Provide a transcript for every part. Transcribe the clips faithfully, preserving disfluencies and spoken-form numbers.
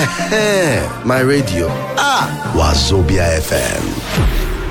My radio. Ah, Wazobia F M.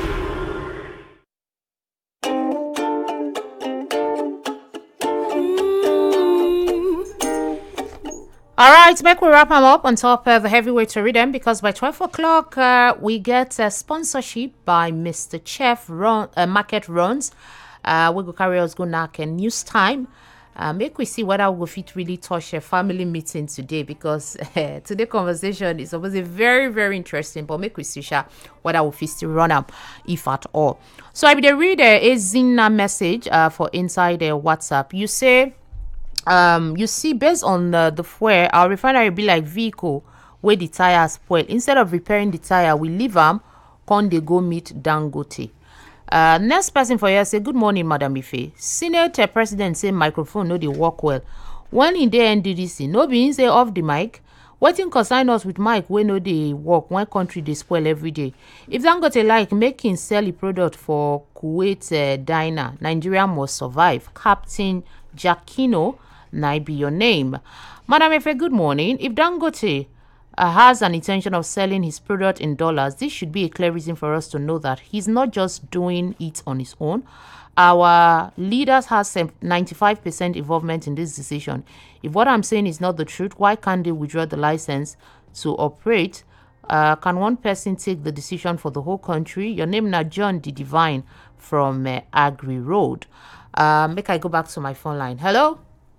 All right, make we wrap them up on top of the heavyweight to read them because by twelve o'clock uh, we get a sponsorship by Mister Chef Run, uh, Market Runs. Uh, we go carry us go knock and news time. Uh, make we see whether we go fit really touch a family meeting today because uh, today conversation is obviously very very interesting. But make we see sha whether we fit still run up if at all. So I be the reader a Zina message uh, for inside the WhatsApp. You say. Um, you see, based on uh, the fuel, our refinery be like vehicle where the tire spoil. Instead of repairing the tire, we leave them, come they go meet Dangote. Uh, next person for you say, good morning, Madam Ife. Senate uh, President say microphone no they work well. When in the N D D C, no be say off the mic. Waiting consign us with mic when no they work. One country they spoil every day. If Dangote like making sell the product for Kuwait uh, diner, Nigeria must survive. Captain Jacquino. Now be your name. Madam Efe, good morning. If Dangote uh, has an intention of selling his product in dollars, this should be a clear reason for us to know that he's not just doing it on his own. Our leaders has ninety-five percent involvement in this decision. If what I'm saying is not the truth, why can't they withdraw the license to operate? Uh, can one person take the decision for the whole country? Your name now John the Divine from uh, Agri Road. Uh, make I go back to my phone line. Hello?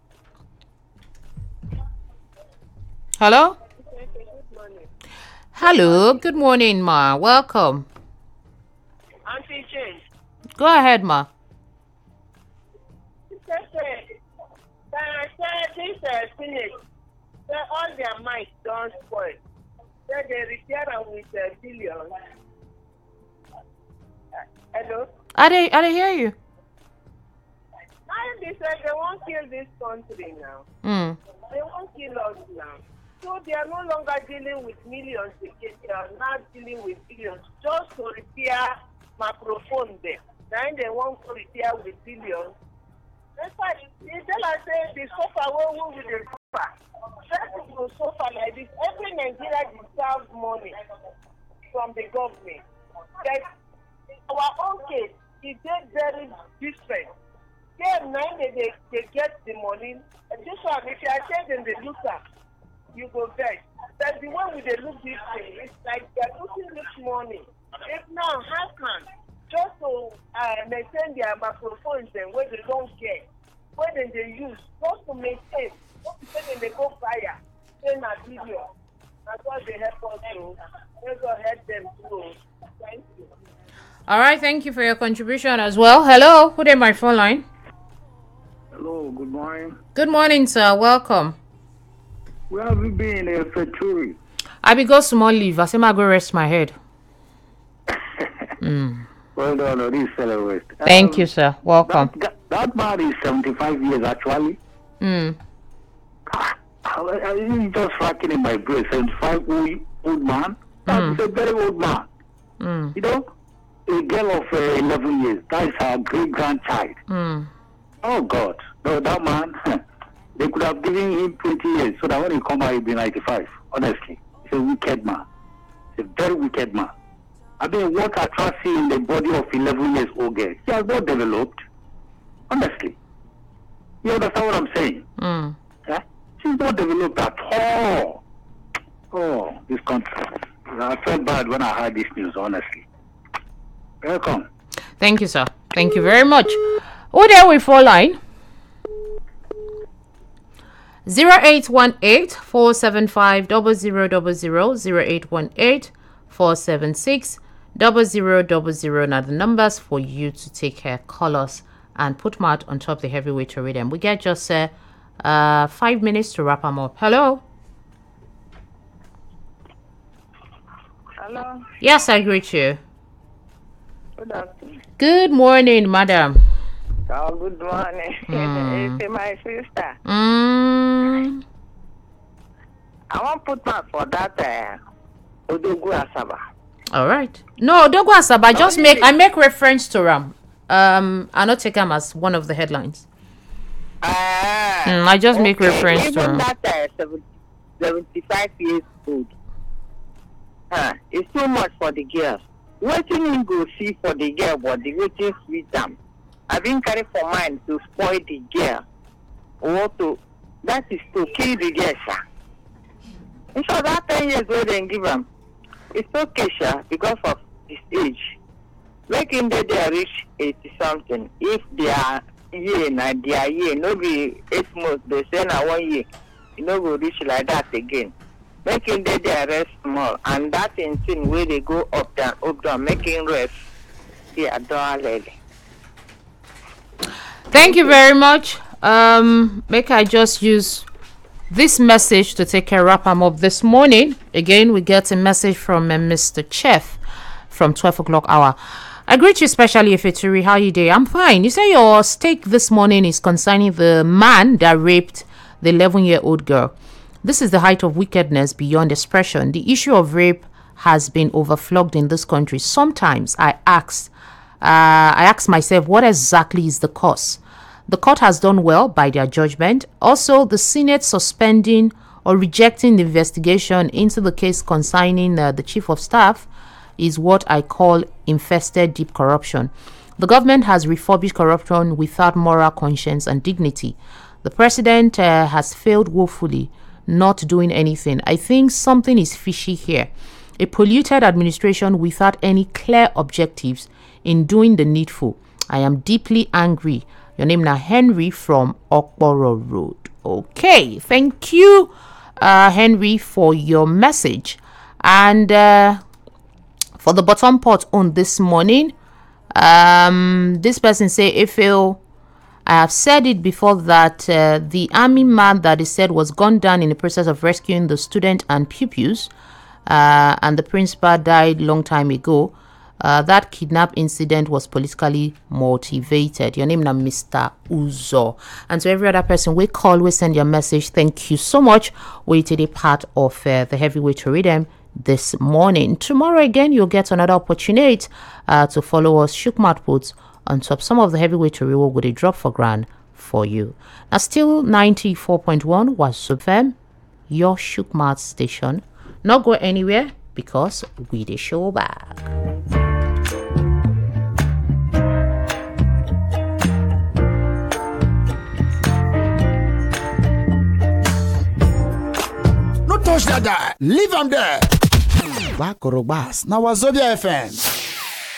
Hello? Good morning. Hello, good morning, Ma. Welcome. Auntie Jane. Go ahead, Ma. She said, uh, this uh, Senate, say all their mics don't spoil. Say they repair them with uh, billions. Uh, hello? I didn't, I didn't hear you. Now they said they won't kill this country now. Mm. They won't kill us now. So they are no longer dealing with millions, they are now dealing with billions just to repair microphone there. Then they want to repair with billions. That's why they tell us say the sofa where we will suffer. Just to suffer like this. Every Nigeria deserves money from the government. But our own case is very different. Then now they, they, they get the money. And this one, if you are saying they look at, you go back. That's the way we they look this thing. It's like they're looking this money. If now how can just to uh, maintain their microphones then where they don't get, where then they use, just to maintain, just to say they go fire, then a video. That's what they help us do. Let's go help them too. Thank you. All right, thank you for your contribution as well. Hello, who did my phone line? Hello, good morning. Good morning, sir. Welcome. Where have you been, uh, Feturi? I be go small leave. I say I go rest my head. mm. Well done, on this fellow rest. Thank um, you, sir. Welcome. That, that man is seventy-five years, actually. Mm. I, I, he's just racking in my brain. seventy-five old, old man. That's Mm. a very old man. Mm. You know, a girl of uh, eleven years. That is her great-grandchild. Mm. Oh, God. No, that man, they could have given him twenty years so that when he come out, he'll be ninety-five. Honestly. He's a wicked man. He's a very wicked man. I mean, what attracts him in the body of eleven years old girl? He has not developed. Honestly. You understand what I'm saying? Mm. Yeah? She's not developed at all. Oh, this country. I felt bad when I heard this news, honestly. Welcome. Thank you, sir. Thank you very much. Oh, there we fall line. zero eight one eight, four seven five, zero zero zero zero, zero eight one eight, four seven six, zero zero zero zero. Now the numbers for you to take care, call us and put Matt on top of the heavyweight to read them. We get just uh, uh, five minutes to wrap them up. Hello? Hello? Yes, I greet you. Good afternoon. Good morning, madam. Oh, good morning. Mm. It's my sister. Mm. I want to put my for that uh, Odogu Asaba. All right. No, Dogo Asaba. Just make I make reference to Ram. Um, I not take him as one of the headlines. Ah, Mm, I just make okay. reference to Even him. that uh, seven- seventy-five years old. Uh, it's too much for the girl. Waiting you go see for the girl, but the waiting sweet them. I've been carried for mind to spoil the girl. Or to, that is to kill the girl, sir. And so that ten years old and give them. It's okay, sir, because of his age. Make him that they reach eighty something. If they are year na they are year, no be eight months, they say na one year. You know go reach like that again. Make him that they rest small, and that in thing where they go up down, up down, make him rest. Yeah, don't let it. Thank you very much. Um, make I just use this message to take a wrap up this morning. Again, we get a message from uh, Mister Chef from twelve o'clock hour. I greet you especially if it's how you day. I'm fine. You say your stake this morning is concerning the man that raped the eleven-year-old girl. This is the height of wickedness beyond expression. The issue of rape has been overflogged in this country. Sometimes I ask, uh, I ask myself, what exactly is the cause? The court has done well by their judgment. Also, the Senate suspending or rejecting the investigation into the case concerning uh, the chief of staff is what I call infested deep corruption. The government has refurbished corruption without moral conscience and dignity. The president uh, has failed woefully, not doing anything. I think something is fishy here. A polluted administration without any clear objectives in doing the needful. I am deeply angry. Your name now Henry from Okporo Road. Okay, thank you, uh, Henry, for your message. And uh, for the bottom part on this morning, um, this person say, Ifil, I have said it before that uh, the army man that is said was gunned down in the process of rescuing the student and pupils, uh, and the principal died long time ago. Uh, that kidnap incident was politically motivated. Your name now Mister Uzo. And to every other person, we call, we send your message. Thank you so much. We did a part of uh, the heavyweight to read them this morning. Tomorrow again, you'll get another opportunity uh, to follow us. Shookmat puts on top some of the heavyweight to reward with a drop for grand for you. Now, still ninety-four point one was Subfem, your Shookmat station. Not go anywhere because we the show back. Touch that guy. Leave him there. Back or bass. Now Wazobia F M.